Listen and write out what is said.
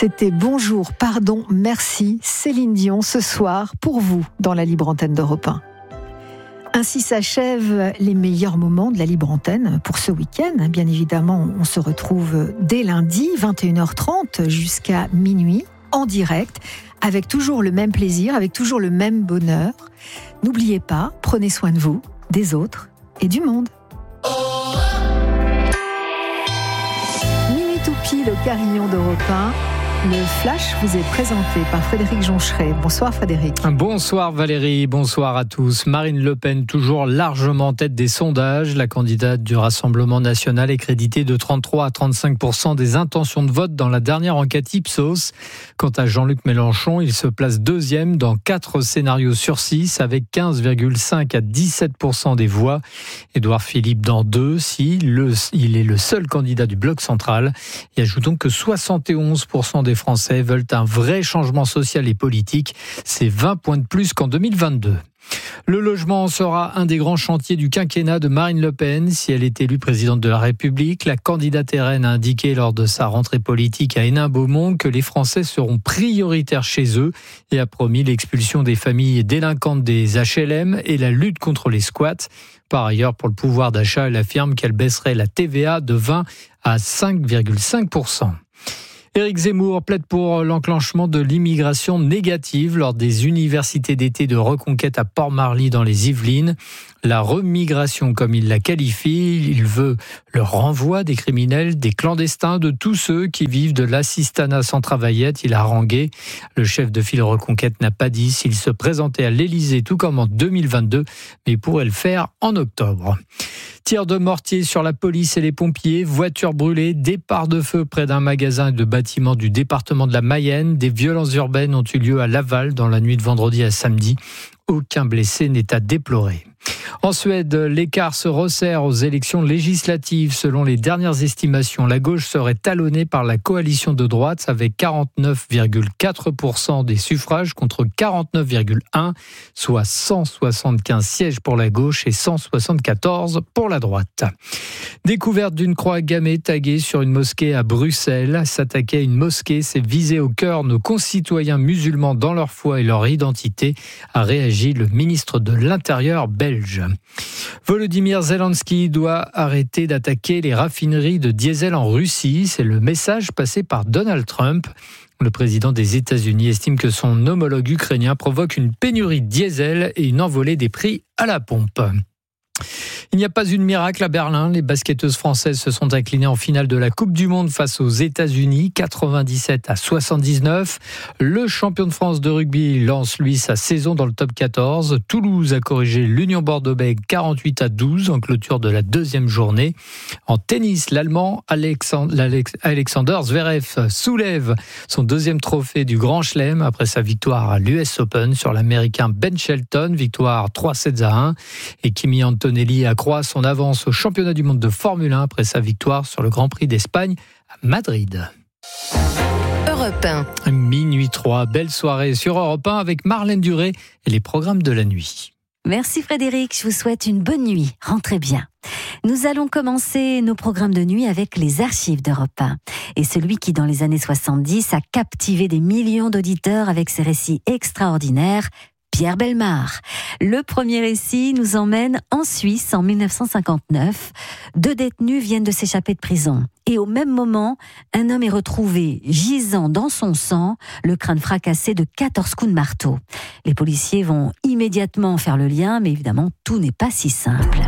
C'était Bonjour, pardon, merci, Céline Dion, ce soir, pour vous, dans la libre antenne d'Europe 1. Ainsi s'achèvent les meilleurs moments de la libre antenne pour ce week-end. Bien évidemment, on se retrouve dès lundi, 21h30 jusqu'à minuit, en direct, avec toujours le même plaisir, avec toujours le même bonheur. N'oubliez pas, prenez soin de vous, des autres et du monde. Minuit tout pile au carillon d'Europe 1. Le Flash vous est présenté par Frédéric Joncheret. Bonsoir Frédéric. Bonsoir Valérie, bonsoir à tous. Marine Le Pen toujours largement en tête des sondages. La candidate du Rassemblement national est créditée de 33 à 35% des intentions de vote dans la dernière enquête Ipsos. Quant à Jean-Luc Mélenchon, il se place deuxième dans 4 scénarios sur 6 avec 15,5 à 17% des voix. Édouard Philippe dans 2, il est le seul candidat du bloc central. Et ajoutons que 71% des Français veulent un vrai changement social et politique. C'est 20 points de plus qu'en 2022. Le logement sera un des grands chantiers du quinquennat de Marine Le Pen. Si elle est élue présidente de la République, la candidate RN a indiqué lors de sa rentrée politique à Hénin-Beaumont que les Français seront prioritaires chez eux et a promis l'expulsion des familles délinquantes des HLM et la lutte contre les squats. Par ailleurs, pour le pouvoir d'achat, elle affirme qu'elle baisserait la TVA de 20 à 5,5%. Éric Zemmour plaide pour l'enclenchement de l'immigration négative lors des universités d'été de Reconquête à Port-Marly dans les Yvelines. La remigration, comme il la qualifie, il veut le renvoi des criminels, des clandestins, de tous ceux qui vivent de l'assistanat sans travaillette. Il a harangué. Le chef de file Reconquête n'a pas dit s'il se présentait à l'Élysée tout comme en 2022, mais pourrait le faire en octobre. Tirs de mortier sur la police et les pompiers, voitures brûlées, départ de feu près d'un magasin et de bâtiments du département de la Mayenne. Des violences urbaines ont eu lieu à Laval dans la nuit de vendredi à samedi. Aucun blessé n'est à déplorer. En Suède, l'écart se resserre aux élections législatives. Selon les dernières estimations, la gauche serait talonnée par la coalition de droite avec 49,4% des suffrages contre 49,1%, soit 175 sièges pour la gauche et 174 pour la droite. Découverte d'une croix gammée taguée sur une mosquée à Bruxelles. S'attaquer à une mosquée, c'est viser au cœur nos concitoyens musulmans dans leur foi et leur identité, a réagi le ministre de l'Intérieur belge. Volodymyr Zelensky doit arrêter d'attaquer les raffineries de diesel en Russie. C'est le message passé par Donald Trump. Le président des États-Unis estime que son homologue ukrainien provoque une pénurie de diesel et une envolée des prix à la pompe. Il n'y a pas eu de miracle à Berlin. Les basketteuses françaises se sont inclinées en finale de la Coupe du Monde face aux États-Unis, 97 à 79. Le champion de France de rugby lance, lui, sa saison dans le top 14. Toulouse a corrigé l'Union Bordeaux-Bègles 48 à 12 en clôture de la deuxième journée. En tennis, l'Allemand Alexander Zverev soulève son deuxième trophée du Grand Chelem après sa victoire à l'US Open sur l'Américain Ben Shelton, victoire 3-7 à 1. Et Kimi Antonelli accroît son avance au championnat du monde de Formule 1 après sa victoire sur le Grand Prix d'Espagne à Madrid. Europe 1. Minuit 3, belle soirée sur Europe 1 avec Marlène Duré et les programmes de la nuit. Merci Frédéric, je vous souhaite une bonne nuit. Rentrez bien. Nous allons commencer nos programmes de nuit avec les archives d'Europe 1. Et celui qui, dans les années 70, a captivé des millions d'auditeurs avec ses récits extraordinaires, Pierre Bellemare. Le premier récit nous emmène en Suisse en 1959. 2 détenus viennent de s'échapper de prison. Et au même moment, un homme est retrouvé gisant dans son sang, le crâne fracassé de 14 coups de marteau. Les policiers vont immédiatement faire le lien, mais évidemment, tout n'est pas si simple.